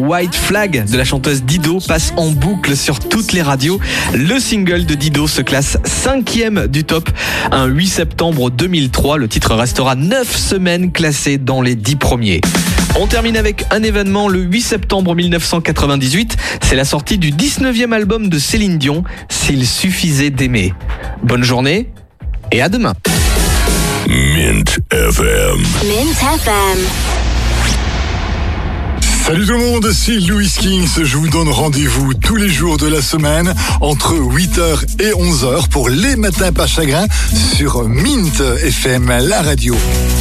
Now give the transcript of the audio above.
White Flag de la chanteuse Dido passe en boucle sur toutes les radios. Le single de Dido se classe 5e du top. Un 8 septembre 2003, le titre restera 9 semaines classé dans les 10 premiers. On termine avec un événement le 8 septembre 1998. C'est la sortie du 19e album de Céline Dion, S'il suffisait d'aimer. Bonne journée et à demain. Mint FM. Mint FM. Salut tout le monde, c'est Louis Kings. Je vous donne rendez-vous tous les jours de la semaine entre 8h et 11h pour les matins pas chagrin sur Mint FM, la radio.